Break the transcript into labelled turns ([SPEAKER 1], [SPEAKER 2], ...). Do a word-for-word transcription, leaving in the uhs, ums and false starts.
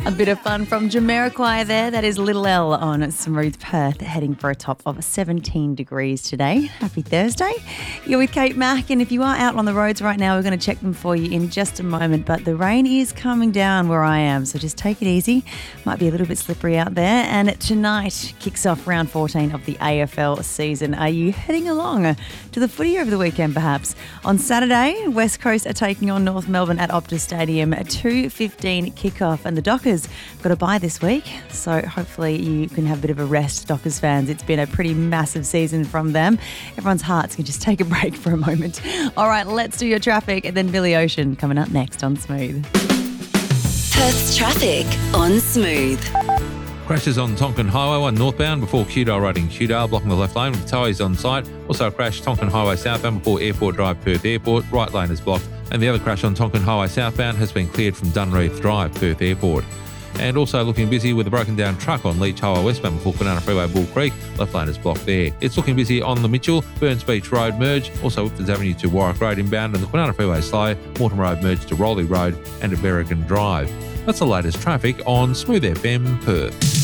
[SPEAKER 1] A bit of fun from Jamiroquai there. That is Little L on Smooth Perth, heading for a top of seventeen degrees today. Happy Thursday. You're with Kate Mack, and if you are out on the roads right now, we're going to check them for you in just a moment. But the rain is coming down where I am, so just take it easy. Might be a little bit slippery out there. And tonight kicks off round fourteen of the A F L season. Are you heading along to the footy over the weekend, perhaps? On Saturday, West Coast are taking on North Melbourne at Optus Stadium, a two fifteen kickoff, and the Dockers got a bye this week, so hopefully you can have a bit of a rest, Dockers fans. It's been a pretty massive season from them. Everyone's hearts can just take a break for a moment. All right, let's do your traffic, and then Billy Ocean coming up next on Smooth.
[SPEAKER 2] Perth's traffic on Smooth.
[SPEAKER 3] Crashes on Tonkin Highway one northbound before Kewdale Road in Kewdale, blocking the left lane with towies on site. Also a crash Tonkin Highway southbound before Airport Drive, Perth Airport. Right lane is blocked. And the other crash on Tonkin Highway southbound has been cleared from Dunreath Drive, Perth Airport. And also looking busy with a broken down truck on Leach Highway westbound before Banana Freeway, Bull Creek. Left lane is blocked there. It's looking busy on the Mitchell, Burns Beach Road merge, also Whitford's Avenue to Warwick Road inbound, and the Banana Freeway slow, Morton Road merge to Rowley Road and to Berrigan Drive. That's the latest traffic on Smooth F M Perth.